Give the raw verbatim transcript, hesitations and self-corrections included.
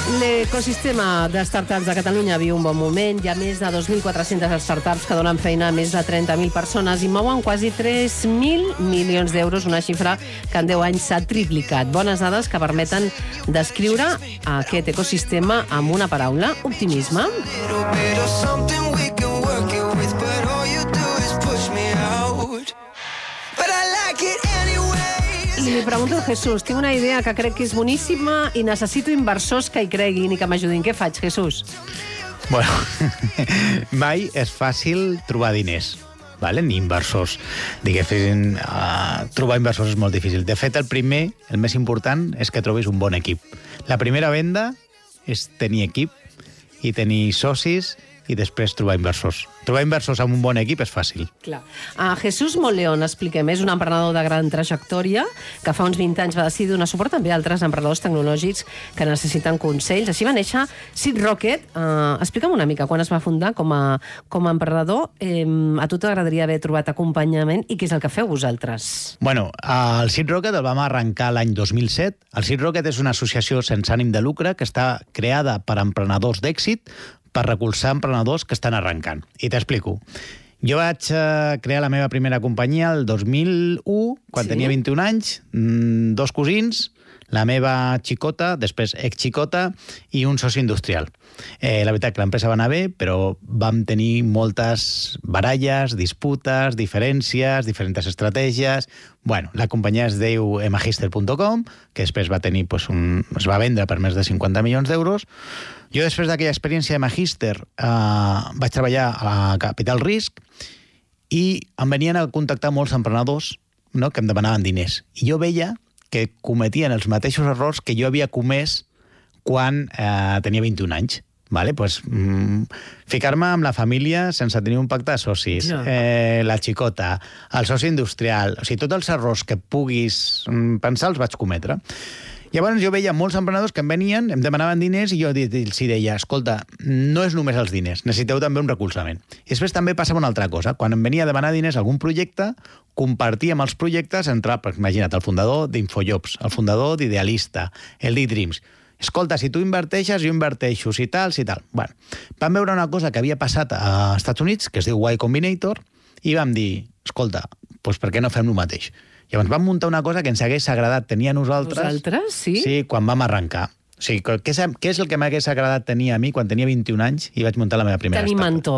L'ecosistema de startups de Catalunya viu un bon moment. Hi ha més de dos mil quatre-centes startups que donen feina a més de trenta mil persones i mouen quasi tres mil milions d'euros, una xifra que en deu anys s'ha triplicat. Bones dades que permeten descriure aquest ecosistema amb una paraula: optimisme. I li pregunto a Jesús, tinc una idea que crec que és boníssima i necessito inversors que hi creguin i que m'ajudin. Què faig, Jesús? Bueno, mai és fàcil trobar diners, vale? Ni inversors. Diguéssim, uh, trobar inversors és molt difícil. De fet, el primer, el més important, és que trobis un bon equip. La primera venda és tenir equip i tenir socis i després trobar inversors. Trobar inversors amb un bon equip és fàcil. Clar. A Jesús Monleón, expliquem, és un emprenedor de gran trajectòria que fa uns vint anys va decidir donar suport també a altres emprenedors tecnològics que necessiten consells. Així va néixer Seed Rocket. Uh, explica'm una mica quan es va fundar com a, com a emprenedor. Eh, a tu t'agradaria haver trobat acompanyament i què és el que feu vosaltres? Bueno, el Seed Rocket el vam arrencar l'any dos mil set. El Seed Rocket és una associació sense ànim de lucre que està creada per emprenedors d'èxit per recolzar emprenedors que estan arrencant. I t'explico. Jo vaig eh, crear la meva primera companyia el dos mil u, quan sí. tenia vint-i-un anys, mmm, dos cosins, la meva xicota, després ex-xicota, i un soci industrial. Eh, la veritat que l'empresa va anar bé, però vam tenir moltes baralles, disputes, diferències, diferents estratègies. Bueno, la companyia es diu emagister punt com, que després va tenir, pues, un, es va vendre per més de cinquanta milions d'euros. Jo, després d'aquella experiència de Magister, eh, vaig treballar a Capital Risc i em venien a contactar molts emprenedors, no?, que em demanaven diners. I jo veia que cometien els mateixos errors que jo havia comès quan eh, tenia vint-i-un anys. Vale? Pues, mm, ficar-me amb la família sense tenir un pacte de socis, ja. eh, la xicota, el soci industrial, o sigui, tots els errors que puguis mm, pensar els vaig cometre. Llavors jo veia molts emprenedors que em venien, em demanaven diners i jo els deia, escolta, no és només els diners, necessiteu també un recolzament. I després també passava una altra cosa. Quan em venia a demanar diners a algun projecte, compartíem els projectes entre, imagina't, el fundador d'Infojobs, el fundador d'Idealista, el d'eDreams. Escolta, si tu inverteixes, jo inverteixo, si tal, si tal. Bueno, vam veure una cosa que havia passat als Estats Units, que es diu Y Combinator, i vam dir, escolta, doncs per què no fem el mateix? Llavors vam muntar una cosa que ens hagués agradat tenir a nosaltres. Vosaltres, sí? Sí, quan vam arrencar. O sigui, què és, què és el que m'hagués agradat tenir a mi quan tenia vint-i-un anys i vaig muntar la meva primera startup? Tenir mentor.